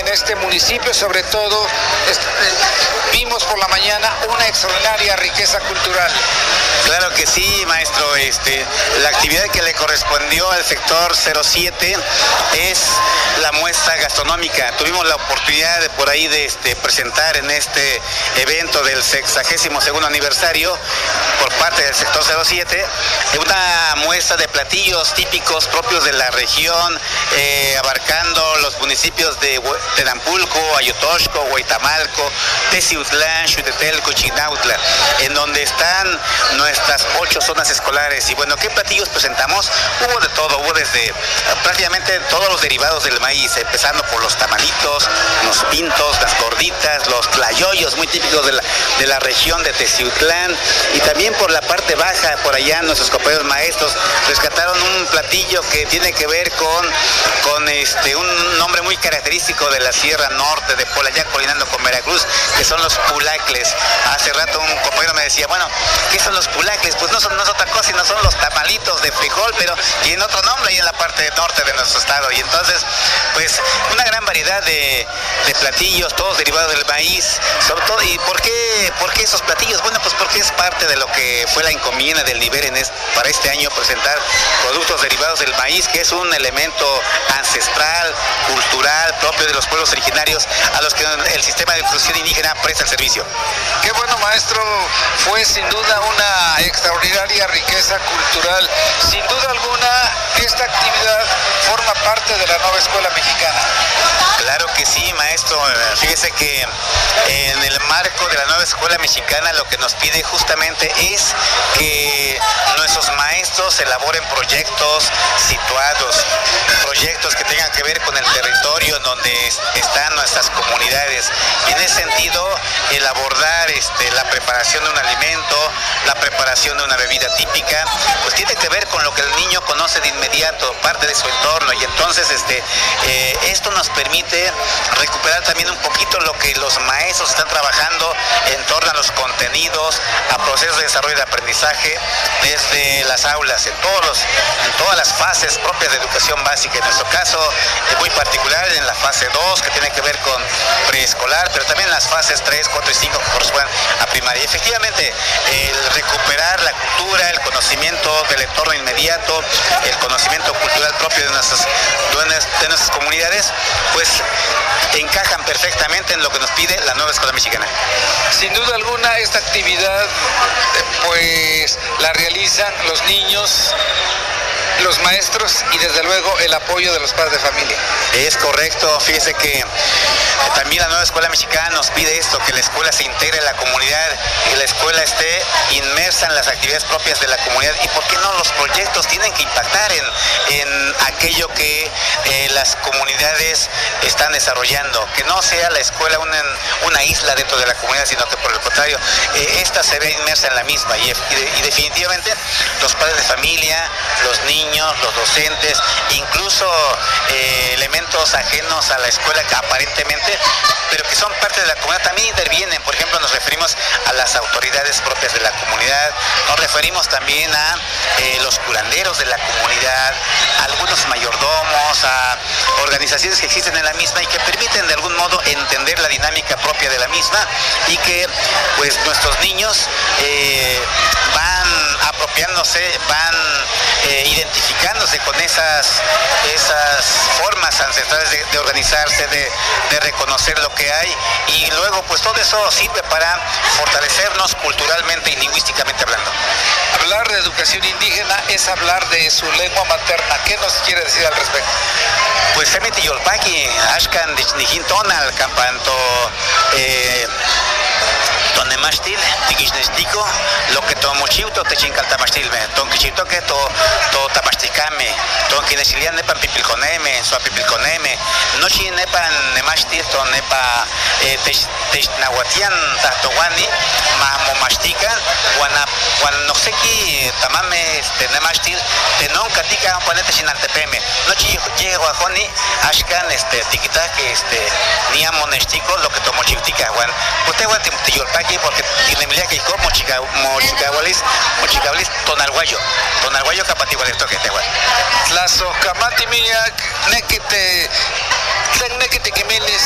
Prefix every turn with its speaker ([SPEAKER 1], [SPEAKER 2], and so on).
[SPEAKER 1] este municipio, sobre todo vimos por la mañana una extraordinaria riqueza cultural.
[SPEAKER 2] Claro que sí, maestro. La actividad que le correspondió al sector 07 es la muestra gastronómica. Tuvimos la oportunidad de por ahí de presentar en este evento del 62º aniversario por parte del sector 07 una muestra de platillos típicos propios de la región, abarcando los municipios de Tenampulco, Ayotoxco, Huaytamalco, Teciutlán, Xutetelco, Chignautla, en donde están nuestras 8 zonas escolares. Y bueno, ¿qué platillos presentamos? Hubo de todo, hubo desde prácticamente todos los derivados del maíz, empezando por los tamalitos, los pintos, las gorditas, los tlayoyos, muy típicos de la región de Teciutlán, y también por la parte baja, por allá nuestros compañeros maestros rescataron un platillo que tiene que ver con un nombre muy característico de la Sierra Norte de Polayá, colinando con Veracruz, que son los pulacles. Hace rato un compañero me decía, bueno, ¿qué son los pulacles? Pues no es otra cosa, sino son los tamalitos de frijol, pero tienen otro nombre ahí en la parte norte de nuestro estado. Y entonces, pues, una gran variedad de platillos, todos derivados del maíz, sobre todo. ¿Y por qué esos platillos? Bueno, pues porque es parte de lo que fue la encomienda del nivel para este año, presentar productos derivados del maíz, que es un elemento ancestral, cultural, propio de los pueblos originarios a los que el sistema de difusión indígena presta el servicio.
[SPEAKER 1] Qué bueno, maestro, fue sin duda una extraordinaria riqueza cultural. Sin duda alguna, esta actividad forma parte de la nueva escuela mexicana.
[SPEAKER 2] Claro que sí, maestro. Fíjese que en el marco de la nueva escuela mexicana lo que nos pide justamente es que nuestros maestros elaboren proyectos situados, proyectos que tengan que ver con el territorio en donde están nuestras comunidades. Y en ese sentido, el abordar la preparación de un alimento, la preparación de una bebida típica, pues tiene que ver con lo que el niño conoce de inmediato, parte de su entorno. Y entonces esto nos permite recuperar también un poquito lo que los maestros están trabajando en torno a los contenidos, a procesos de desarrollo de aprendizaje desde las aulas, en todas las fases propias de educación básica. En nuestro caso muy particular, en la fase 2, que tiene que ver con preescolar, pero también en las fases 3, 4 y 5 que corresponden a primaria. Y efectivamente, el recuperar la cultura, el conocimiento del entorno inmediato, el conocimiento cultural propio de nuestras comunidades, pues encajan perfectamente en lo que nos pide la nueva escuela mexicana.
[SPEAKER 1] Sin duda alguna, esta actividad pues la realizan los niños, los maestros y desde luego el apoyo de los padres de familia.
[SPEAKER 2] Es correcto. Fíjese que también la nueva escuela mexicana nos pide esto, que la escuela se integre en la comunidad, que la escuela esté inmersa en las actividades propias de la comunidad. Y por qué no, los proyectos tienen que impactar en aquello que las comunidades están desarrollando, que no sea la escuela una isla dentro de la comunidad, sino que por el contrario, esta se ve inmersa en la misma. Y definitivamente los padres de familia, los niños, los docentes, incluso elementos ajenos a la escuela que aparentemente, pero que son parte de la comunidad, también intervienen. Por ejemplo, nos referimos a las autoridades propias de la comunidad, nos referimos también a los curanderos de la comunidad, a algunos mayordomos, a organizaciones que existen en la misma y que permiten de algún modo entender la dinámica propia de la misma, y que pues nuestros niños van apropiándose, van identificándose con esas formas ancestrales de organizarse, de reconocer lo que hay, y luego pues todo eso sirve para fortalecernos culturalmente y lingüísticamente hablando.
[SPEAKER 1] Hablar de educación indígena es hablar de su lengua materna. ¿Qué nos quiere decir al respecto?
[SPEAKER 2] Pues Femiti Yolpaki, Ashkan Dichnijintonal, Campanto Tonemashtil, Tiquisnestico, lo que tomochiuto te chincaltamashtilme, tonquichito que to tapasticame, tonquinesilian nepan pipilconeme, suapipilconeme, no chi nepan nemashtil, to nepa technahuatian tahtowani, mamomastican, guanoxequi tamame nemashtil, tenon catica, ponete chinantepeme, no chi lleguajoni, ashkan tiquita que niamonestico, lo que tomochiutica, guan, puteguan tiyolpaki, porque tiene que ir mochicahualis tonalguayo capatigual esto que te guay.
[SPEAKER 1] Tlazo camati miak nekete kimilis